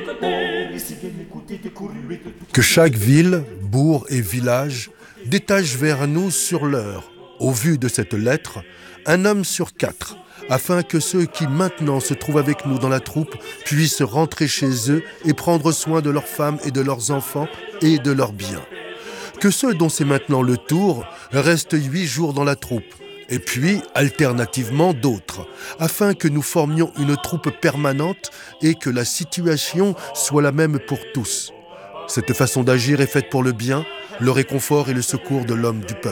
Que chaque ville, bourg et village détache vers nous sur l'heure, au vu de cette lettre, un homme sur 4, afin que ceux qui maintenant se trouvent avec nous dans la troupe puissent rentrer chez eux et prendre soin de leurs femmes et de leurs enfants et de leurs biens. Que ceux dont c'est maintenant le tour restent 8 jours dans la troupe, et puis, alternativement, d'autres, afin que nous formions une troupe permanente et que la situation soit la même pour tous. Cette façon d'agir est faite pour le bien, le réconfort et le secours de l'homme du peuple.